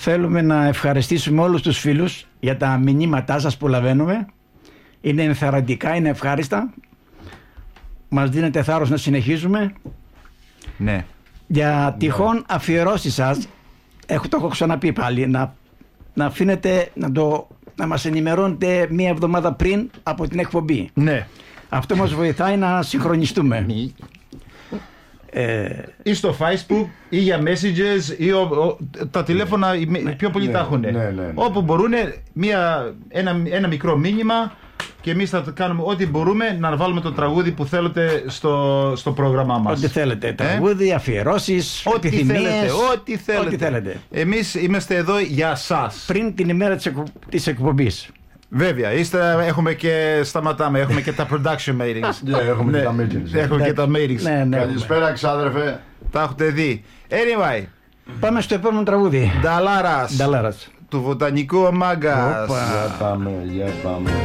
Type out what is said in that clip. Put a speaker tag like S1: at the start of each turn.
S1: Θέλουμε να ευχαριστήσουμε όλους τους φίλους για τα μηνύματά σας που λαβαίνουμε. Είναι ενθαρρυντικά, είναι ευχάριστα. Μας δίνετε θάρρος να συνεχίζουμε.
S2: Ναι.
S1: Για τυχόν αφιερώσεις σας, το έχω ξαναπεί πάλι, να αφήνετε να μας ενημερώνετε μία εβδομάδα πριν από την εκπομπή.
S2: Ναι.
S1: Αυτό μας βοηθάει να συγχρονιστούμε.
S2: Ή στο Facebook ή για messages ή τα τηλέφωνα πιο πολλοί τα έχουν. Όπου μπορούν ένα μικρό μήνυμα και εμείς θα κάνουμε ό,τι μπορούμε να βάλουμε το τραγούδι που θέλετε στο πρόγραμμά μας.
S1: Ό,τι θέλετε. Τραγούδι, αφιερώσεις, επιθυμίες.
S2: Ό,τι θέλετε. Εμείς είμαστε εδώ για σας.
S1: Πριν την ημέρα της εκπομπής.
S2: Βέβαια, έχουμε και σταματάμε, έχουμε και τα production meetings.
S3: Έχουμε και τα meetings.
S2: Έχουμε και τα meetings.
S3: Καλησπέρα, ξάδερφε.
S2: Τα έχετε δει. Anyway.
S1: Πάμε στο επόμενο τραγούδι.
S2: Νταλάρας. Του βοτανικού ο Μάγκας.
S3: Για πάμε.